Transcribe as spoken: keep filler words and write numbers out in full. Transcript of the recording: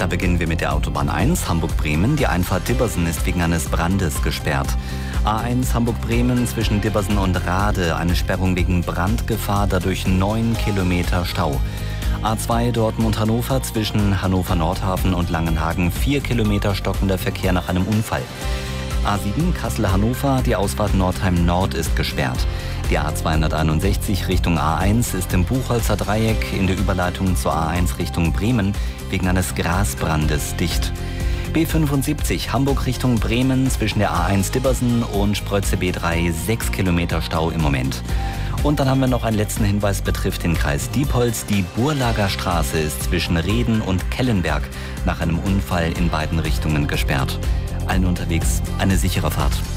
Da beginnen wir mit der Autobahn eins, Hamburg-Bremen. Die Einfahrt Dibbersen ist wegen eines Brandes gesperrt. A eins Hamburg-Bremen zwischen Dibbersen und Rade, eine Sperrung wegen Brandgefahr, dadurch neun Kilometer Stau. A zwei Dortmund-Hannover zwischen Hannover-Nordhafen und Langenhagen, vier Kilometer stockender Verkehr nach einem Unfall. A sieben Kassel-Hannover, die Ausfahrt Nordheim Nord ist gesperrt. Die A zweihunderteinundsechzig Richtung A eins ist im Buchholzer Dreieck in der Überleitung zur A eins Richtung Bremen wegen eines Grasbrandes dicht. B fünfundsiebzig Hamburg Richtung Bremen zwischen der A eins Dibbersen und Sprötze B drei, sechs Kilometer Stau im Moment. Und dann haben wir noch einen letzten Hinweis, betrifft den Kreis Diepholz. Die Burlager Straße ist zwischen Reden und Kellenberg nach einem Unfall in beiden Richtungen gesperrt. Allen unterwegs eine sichere Fahrt.